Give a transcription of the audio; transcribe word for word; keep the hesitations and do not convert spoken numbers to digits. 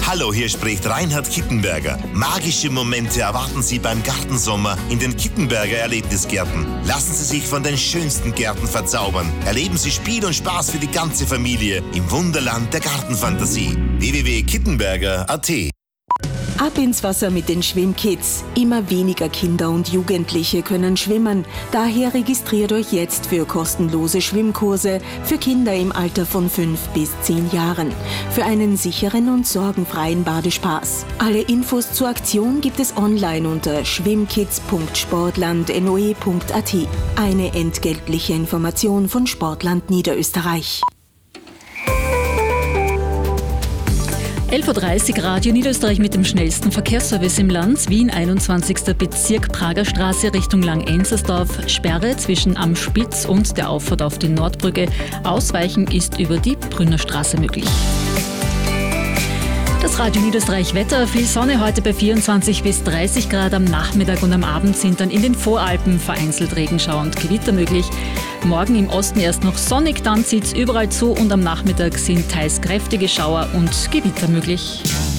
Hallo, hier spricht Reinhard Kittenberger. Magische Momente erwarten Sie beim Gartensommer in den Kittenberger Erlebnisgärten. Lassen Sie sich von den schönsten Gärten verzaubern. Erleben Sie Spiel und Spaß für die ganze Familie im Wunderland der Gartenfantasie. w w w punkt kittenberger punkt a t. Ab ins Wasser mit den Schwimmkids. Immer weniger Kinder und Jugendliche können schwimmen. Daher registriert euch jetzt für kostenlose Schwimmkurse für Kinder im Alter von fünf bis zehn Jahren. Für einen sicheren und sorgenfreien Badespaß. Alle Infos zur Aktion gibt es online unter schwimmkids punkt sportland punkt n o e punkt a t. Eine entgeltliche Information von Sportland Niederösterreich. elf Uhr dreißig Radio Niederösterreich mit dem schnellsten Verkehrsservice im Land. Wien, einundzwanzigster Bezirk, Prager Straße Richtung Lang-Enzersdorf. Sperre zwischen Am Spitz und der Auffahrt auf die Nordbrücke. Ausweichen ist über die Brünner Straße möglich. Das Radio Niederösterreich Wetter, viel Sonne heute bei vierundzwanzig bis dreißig Grad. Am Nachmittag und am Abend sind dann in den Voralpen vereinzelt Regenschauer und Gewitter möglich. Morgen im Osten erst noch sonnig, dann zieht es überall zu und am Nachmittag sind teils kräftige Schauer und Gewitter möglich.